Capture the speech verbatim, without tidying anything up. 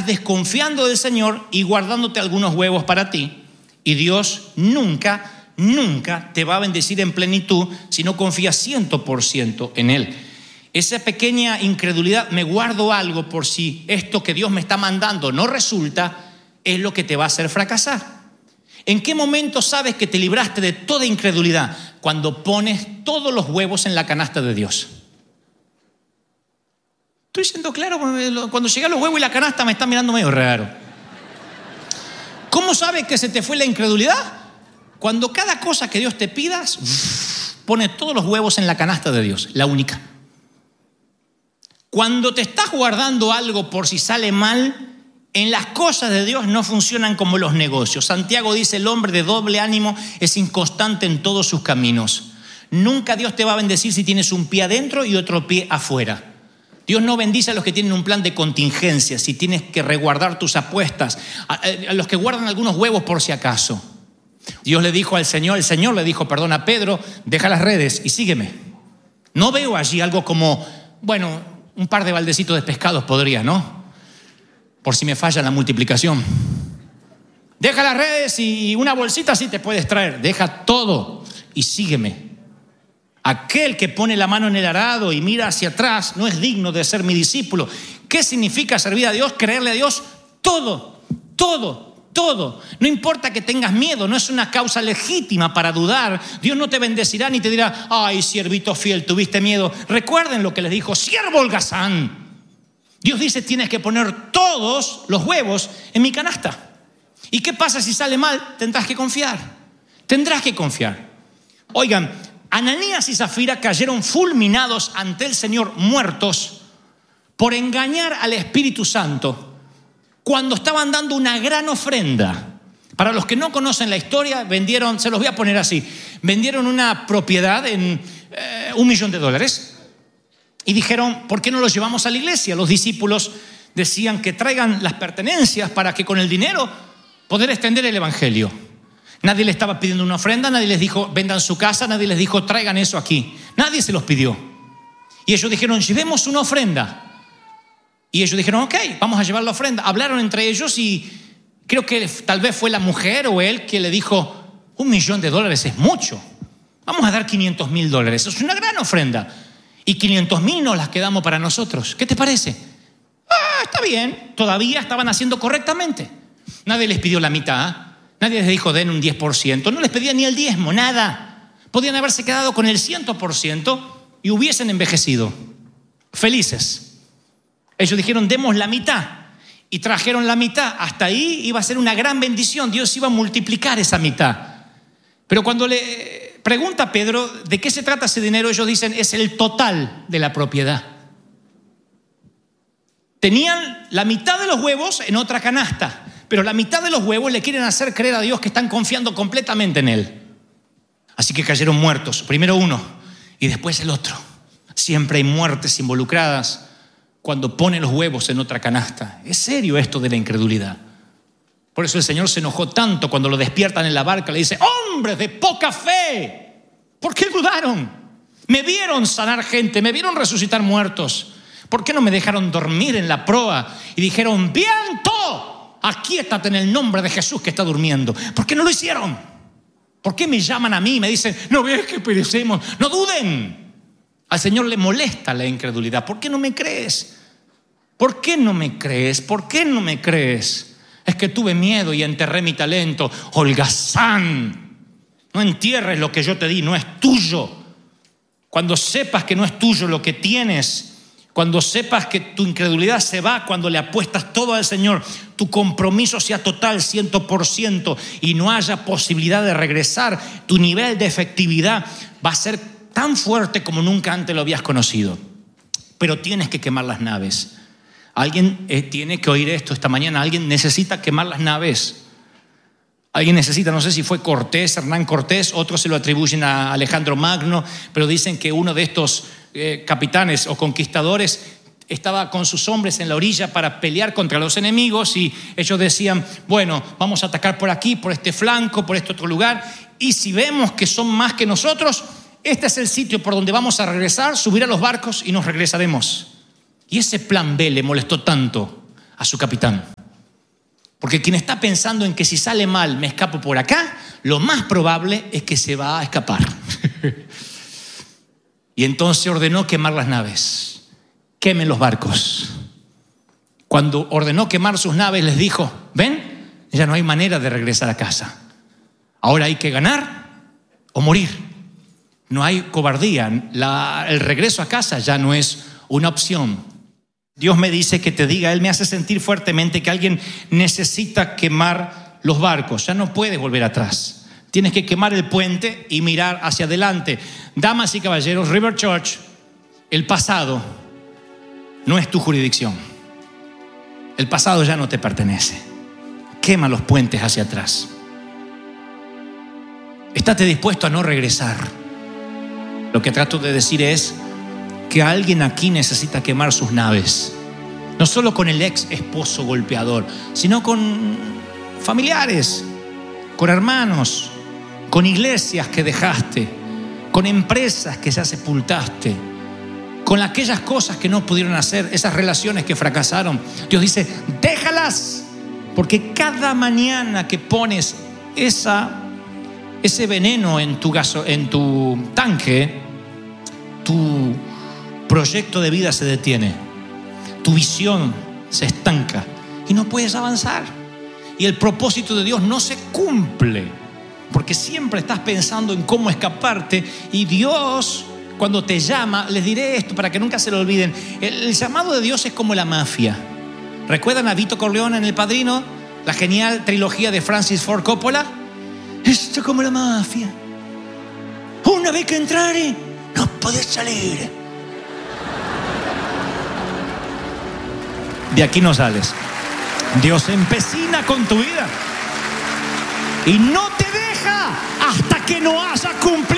estás desconfiando del Señor y guardándote algunos huevos para ti. Y Dios nunca, nunca te va a bendecir en plenitud si no confías cien por ciento en Él. Esa pequeña incredulidad, me guardo algo por si esto que Dios me está mandando no resulta, es lo que te va a hacer fracasar. ¿En qué momento sabes que te libraste de toda incredulidad? Cuando pones todos los huevos en la canasta de Dios. Estoy siendo claro, cuando llegué a los huevos y la canasta me está mirando medio raro. ¿Cómo sabes que se te fue la incredulidad? Cuando cada cosa que Dios te pidas, pone todos los huevos en la canasta de Dios, la única. Cuando te estás guardando algo por si sale mal, en las cosas de Dios no funcionan como los negocios. Santiago dice, el hombre de doble ánimo es inconstante en todos sus caminos. Nunca Dios te va a bendecir si tienes un pie adentro y otro pie afuera. Dios no bendice a los que tienen un plan de contingencia, si tienes que resguardar tus apuestas, a, a los que guardan algunos huevos por si acaso. Dios le dijo al Señor, el Señor le dijo, perdón, a Pedro, deja las redes y sígueme. No veo allí algo como, bueno, un par de baldecitos de pescados podría, ¿no? Por si me falla la multiplicación. Deja las redes y una bolsita sí te puedes traer. Deja todo y sígueme. Aquel que pone la mano en el arado y mira hacia atrás no es digno de ser mi discípulo. ¿Qué significa servir a Dios? Creerle a Dios todo, todo, todo. No importa que tengas miedo, no es una causa legítima para dudar. Dios no te bendecirá ni te dirá, ay, siervito fiel, tuviste miedo. Recuerden lo que les dijo, siervo holgazán. Dios dice, tienes que poner todos los huevos en mi canasta. ¿Y qué pasa si sale mal? Tendrás que confiar. Tendrás que confiar. Oigan, Ananías y Zafira cayeron fulminados ante el Señor, muertos, por engañar al Espíritu Santo cuando estaban dando una gran ofrenda. Para los que no conocen la historia, vendieron, se los voy a poner así, vendieron una propiedad en eh, un millón de dólares. Y dijeron, ¿por qué no los llevamos a la iglesia? Los discípulos decían que traigan las pertenencias para que con el dinero poder extender el evangelio. Nadie les estaba pidiendo una ofrenda, nadie les dijo, vendan su casa, nadie les dijo, traigan eso aquí. Nadie se los pidió. Y ellos dijeron, llevemos una ofrenda. Y ellos dijeron, ok, vamos a llevar la ofrenda. Hablaron entre ellos y creo que tal vez fue la mujer o él que le dijo, un millón de dólares es mucho. Vamos a dar quinientos mil dólares. Es una gran ofrenda. Y quinientos mil nos las quedamos para nosotros. ¿Qué te parece? Ah, está bien. Todavía estaban haciendo correctamente. Nadie les pidió la mitad. Nadie les dijo den un diez por ciento. No les pedía ni el diezmo, nada. Podían haberse quedado con el cien por ciento y hubiesen envejecido. Felices. Ellos dijeron demos la mitad. Y trajeron la mitad. Hasta ahí iba a ser una gran bendición. Dios iba a multiplicar esa mitad. Pero cuando le pregunta a Pedro de qué se trata ese dinero, ellos dicen es el total de la propiedad. Tenían la mitad de los huevos en otra canasta, pero la mitad de los huevos le quieren hacer creer a Dios que están confiando completamente en Él. Así que cayeron muertos, primero uno y después el otro. Siempre hay muertes involucradas cuando ponen los huevos en otra canasta. Es serio esto de la incredulidad. Por eso el Señor se enojó tanto cuando lo despiertan en la barca. Le dice, hombres de poca fe, ¿por qué dudaron? Me vieron sanar gente, me vieron resucitar muertos. ¿Por qué no me dejaron dormir en la proa? Y dijeron, viento, aquíétate en el nombre de Jesús que está durmiendo. ¿Por qué no lo hicieron? ¿Por qué me llaman a mí y me dicen, no ves que perecemos? No duden. Al Señor le molesta la incredulidad. ¿Por qué no me crees? ¿Por qué no me crees? ¿Por qué no me crees? Es que tuve miedo y enterré mi talento. Holgazán, no entierres lo que yo te di, no es tuyo. Cuando sepas que no es tuyo lo que tienes, cuando sepas que tu incredulidad se va, cuando le apuestas todo al Señor, tu compromiso sea total, cien por ciento, y no haya posibilidad de regresar, tu nivel de efectividad va a ser tan fuerte como nunca antes lo habías conocido. Pero tienes que quemar las naves. Alguien eh, tiene que oír esto esta mañana. Alguien necesita quemar las naves. Alguien necesita, no sé si fue Cortés, Hernán Cortés, otros se lo atribuyen a Alejandro Magno, pero dicen que uno de estos eh, capitanes o conquistadores estaba con sus hombres en la orilla para pelear contra los enemigos y ellos decían, bueno, vamos a atacar por aquí, por este flanco, por este otro lugar, y si vemos que son más que nosotros, este es el sitio por donde vamos a regresar, subir a los barcos y nos regresaremos. Y ese plan B le molestó tanto a su capitán Porque quien está pensando en que si sale mal me escapo por acá, lo más probable es que se va a escapar. Y entonces ordenó quemar las naves. Quemen los barcos. Cuando ordenó quemar sus naves, les dijo: ven, ya no hay manera de regresar a casa. Ahora hay que ganar o morir. No hay cobardía. La, el regreso a casa ya no es una opción. Dios me dice que te diga, Él me hace sentir fuertemente que alguien necesita quemar los barcos. Ya no puedes volver atrás. Tienes que quemar el puente y mirar hacia adelante. Damas y caballeros, River Church, el pasado no es tu jurisdicción. El pasado ya no te pertenece. Quema los puentes hacia atrás. Estate dispuesto a no regresar. Lo que trato de decir es que alguien aquí necesita quemar sus naves. No solo con el ex esposo golpeador, sino con familiares, con hermanos, con iglesias que dejaste, con empresas que ya sepultaste, con aquellas cosas que no pudieron hacer, esas relaciones que fracasaron. Dios dice, déjalas, porque cada mañana que pones esa, ese veneno en tu, gaso, en tu tanque, tu proyecto de vida se detiene, tu visión se estanca y no puedes avanzar. Y el propósito de Dios no se cumple, porque siempre estás pensando en cómo escaparte. Y Dios, cuando te llama, les diré esto para que nunca se lo olviden, el, el llamado de Dios es como la mafia. ¿Recuerdan a Vito Corleone en El Padrino? La genial trilogía de Francis Ford Coppola. Esto es como la mafia. Una vez que entrare, no podés salir. De aquí no sales. Dios se empecina con tu vida y no te deja hasta que no haya cumplido